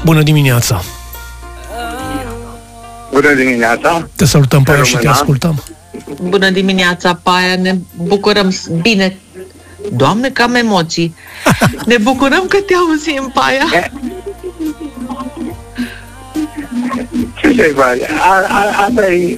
Bună dimineața! Bună dimineața! Te salutăm, Paia, și te ascultăm. Bună dimineața, Paia, ne bucurăm bine. Doamne, că am emoții. Ne bucurăm că te auzim, Paia. Ce se face? Asta e...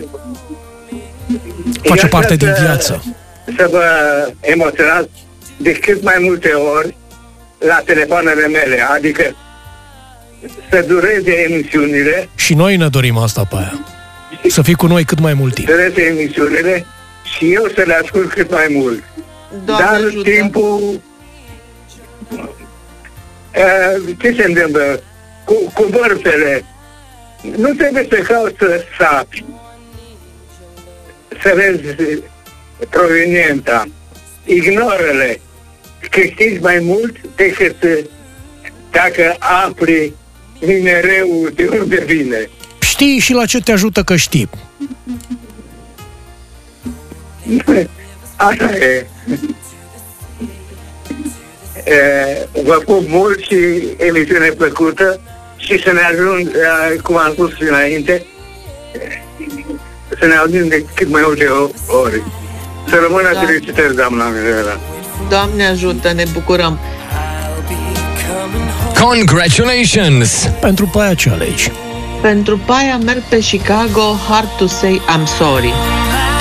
Face parte din viață. Să vă emoționați de cât mai multe ori la telefoanele mele, adică să dureze emisiunile. Și noi ne dorim asta, Paia. Să fii cu noi cât mai mult timp. Să dureze emisiunile și eu să le ascult cât mai mult. Doamne Dar ajută. timpul... ce se întâmplă? Cu vârfele. Nu trebuie să cauți să sapi. Să vezi proveniența. Ignoră-le. Câștigi mai mult decât dacă afli minereul de unde vine. Știi și la ce te ajută că știi. Așa e. Vă pup mult și emisiune plăcută și să ne ajung, cum am spus înainte, să ne auzim de cât mai multe ori. Să rămână felicitări, doamna Mirela. Doamne ajută, ne bucurăm. Congratulations! Pentru Paia ce alegi? Pentru Paia merg pe Chicago, Hard to Say I'm Sorry.